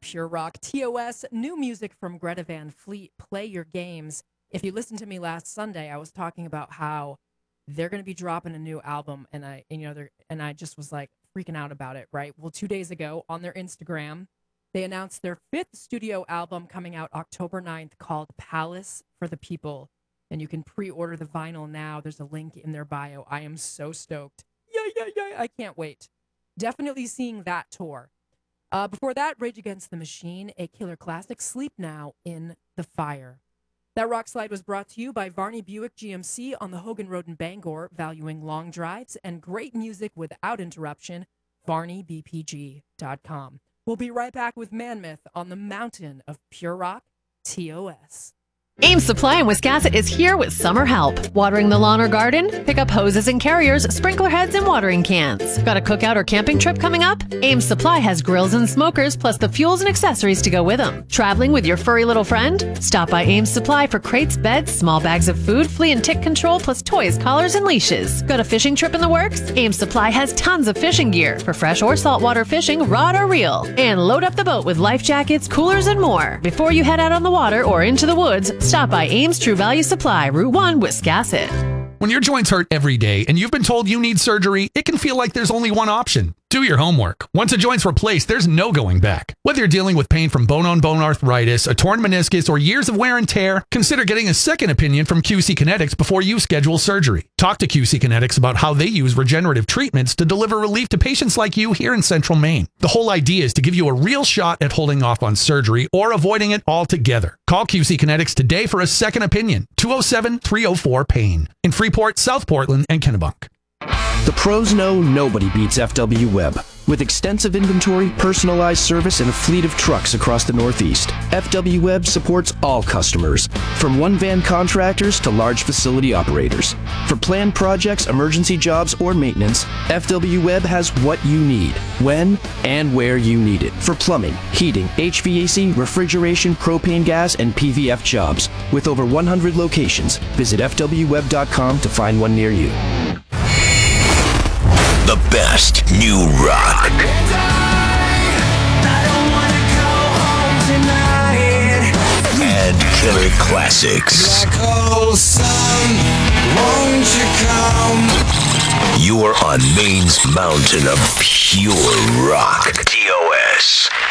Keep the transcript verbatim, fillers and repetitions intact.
Pure Rock T O S, new music from Greta Van Fleet, Play Your Games. If you listened to me last Sunday, I was talking about how they're going to be dropping a new album, and I, and, you know, they're, and I just was like freaking out about it, right? Well, two days ago on their Instagram, they announced their fifth studio album coming out October ninth called Palace for the People, and you can pre-order the vinyl now. There's a link in their bio. I am so stoked. Yeah, yeah, yeah. I can't wait. Definitely seeing that tour. Uh, before that, Rage Against the Machine, a killer classic, Sleep Now in the Fire. That rock slide was brought to you by Varney Buick G M C on the Hogan Road in Bangor, valuing long drives and great music without interruption, varney b p g dot com. We'll be right back with Man Myth on the mountain of pure rock, T O S. Ames Supply in Wiscasset is here with summer help. Watering the lawn or garden? Pick up hoses and carriers, sprinkler heads, and watering cans. Got a cookout or camping trip coming up? Ames Supply has grills and smokers, plus the fuels and accessories to go with them. Traveling with your furry little friend? Stop by Ames Supply for crates, beds, small bags of food, flea and tick control, plus toys, collars, and leashes. Got a fishing trip in the works? Ames Supply has tons of fishing gear for fresh or saltwater fishing, rod or reel. And load up the boat with life jackets, coolers, and more. Before you head out on the water or into the woods, stop by Ames True Value Supply, Route one, Wiscasset. When your joints hurt every day and you've been told you need surgery, it can feel like there's only one option. Do your homework. Once a joint's replaced, there's no going back. Whether you're dealing with pain from bone-on-bone arthritis, a torn meniscus, or years of wear and tear, consider getting a second opinion from Q C Kinetics before you schedule surgery. Talk to Q C Kinetics about how they use regenerative treatments to deliver relief to patients like you here in Central Maine. The whole idea is to give you a real shot at holding off on surgery or avoiding it altogether. Call Q C Kinetics today for a second opinion. two oh seven, three oh four, PAIN. In Freeport, South Portland, and Kennebunk. The pros know nobody beats F W Web. With extensive inventory, personalized service, and a fleet of trucks across the Northeast, F W Web supports all customers, from one-van contractors to large facility operators. For planned projects, emergency jobs, or maintenance, F W Web has what you need, when and where you need it. For plumbing, heating, H V A C, refrigeration, propane gas, and P V F jobs. With over one hundred locations, visit f w web dot com to find one near you. The best new rock. And killer classics. Black hole sun, won't you come? You are on Maine's mountain of pure rock. T O S.